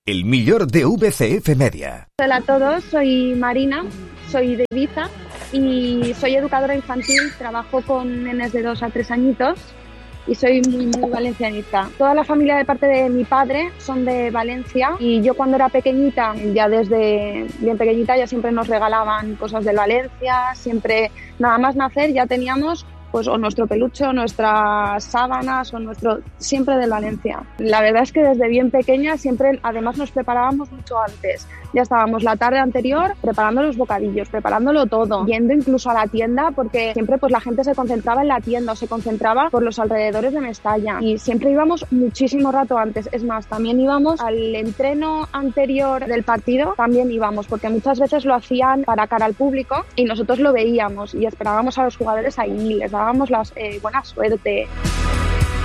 El millor de VCF Media. Hola a todos, soy Marina, soy de Ibiza y soy educadora infantil, trabajo con nenes de 2 a 3 añitos y soy muy valencianista. Toda la familia de parte de mi padre son de Valencia y yo cuando era pequeñita, ya desde bien pequeñita, ya siempre nos regalaban cosas de Valencia, siempre nada más nacer ya teníamos pues o nuestro peluche o nuestras sábanas o siempre de Valencia. La verdad es que desde bien pequeña siempre, además nos preparábamos mucho antes. Ya estábamos la tarde anterior preparando los bocadillos, preparándolo todo, yendo incluso a la tienda porque siempre pues la gente se concentraba en la tienda o se concentraba por los alrededores de Mestalla y siempre íbamos muchísimo rato antes. Es más, también íbamos al entreno anterior del partido, también íbamos porque muchas veces lo hacían para cara al público y nosotros lo veíamos y esperábamos a los jugadores ahí, les dábamos buena suerte.